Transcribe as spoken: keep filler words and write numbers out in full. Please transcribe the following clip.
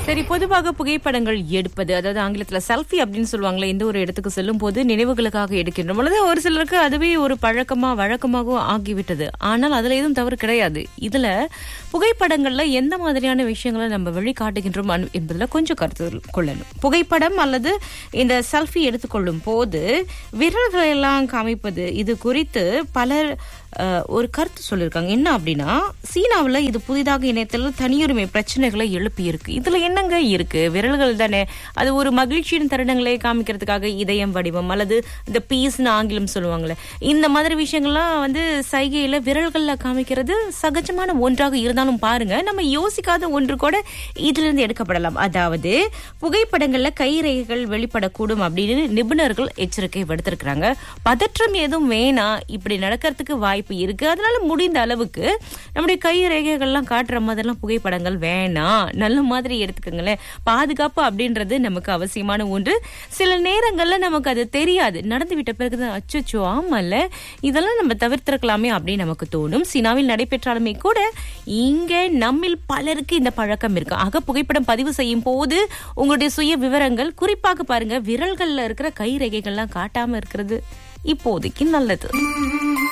சரி, பொதுவாக புகைப்படங்கள் எடுப்பது, அதாவது ஆங்கிலத்துல செல்ஃபி அப்படின்னு சொல்லுவாங்களே, இந்த ஒரு இடத்துக்கு செல்லும் போது நினைவுகளுக்காக எடுக்கின்றோம் அல்லது ஒரு சிலருக்கு அதுவே ஒரு பழக்கமா வழக்கமாக ஆகிவிட்டது. ஆனால் அதுல எதுவும் தவறு கிடையாது. இதுல புகைப்படங்கள்ல எந்த மாதிரியான விஷயங்களை நம்ம வெளிக்காட்டுகின்றோம் அன்- என்பதுல கொஞ்சம் கருத்து கொள்ளணும். புகைப்படம் அல்லது இந்த செல்ஃபி எடுத்துக்கொள்ளும் போது விரல்களை எல்லாம் காமிப்பது, இது குறித்து பலர் அஹ், ஒரு கருத்து சொல்லியிருக்காங்க. என்ன அப்படின்னா, சீனாவுல இது புதிதாக இணையத்தில் தனியுரிமை பிரச்சனைகளை எழுப்பி இருக்கு. இதுல என்னங்க இருக்கு? விரல்கள் தானே, அது ஒரு மகிழ்ச்சியின் தருணங்களை காமிக்கிறதுக்காக இதயம் வடிவம் அல்லது இந்த பீஸ்னு ஆங்கிலம் சொல்லுவாங்களே, இந்த மாதிரி விஷயங்கள்லாம் வந்து சைகையில விரல்கள்ல காமிக்கிறது சகஜமான ஒன்றாக இருந்தாலும் பாருங்க, நம்ம யோசிக்காத ஒன்று கூட இதுல இருந்து எடுக்கப்படலாம். அதாவது புகைப்படங்கள்ல கைரேகைகள் வெளிப்படக்கூடும் அப்படின்னு நிபுணர்கள் எச்சரிக்கை விடுத்திருக்கிறாங்க. பதற்றம் எதுவும் வேணாம், இப்படி நடக்கிறதுக்கு வாய்ப்பு இருக்கு. அதனால முடிந்த அளவுக்கு நம்முடைய கை ரேகைகள்லாம் காட்டுற மாதிரிலாம் புகைப்படங்கள் வேணாம், நல்ல மாதிரி எடுத்துக்கங்களேன். பாதுகாப்பு அப்படின்றது நமக்கு அவசியமான ஒன்று. சில நேரங்கள்ல நமக்கு அது தெரியாது, நடந்து விட்ட பிறகுதான் அச்சோ ஆமால, இதெல்லாம் நம்ம தவிர்த்திருக்கலாமே அப்படின்னு நமக்கு தோணும். சீனாவில் நடைபெற்றாலுமே கூட இங்க நம்மில் பலருக்கு இந்த பழக்கம் இருக்கு. ஆக புகைப்படம் பதிவு செய்யும் போது உங்களுடைய சுய விவரங்கள், குறிப்பாக பாருங்க விரல்கள்ல இருக்கிற கை ரேகைகள்லாம் காட்டாம இருக்கிறது இப்போதைக்கு நல்லது.